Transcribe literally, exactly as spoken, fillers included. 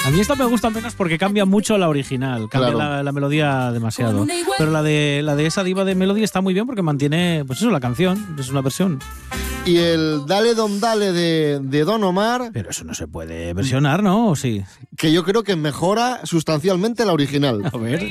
A mí esta me gusta menos porque cambia mucho la original, cambia Claro. la, la melodía demasiado. Pero la de la de esa diva de Melody está muy bien porque mantiene, pues eso, la canción, es una versión. Y el Dale Don Dale de, de Don Omar, Pero eso no se puede versionar, ¿no? ¿O sí? que yo creo que mejora sustancialmente la original. A ver.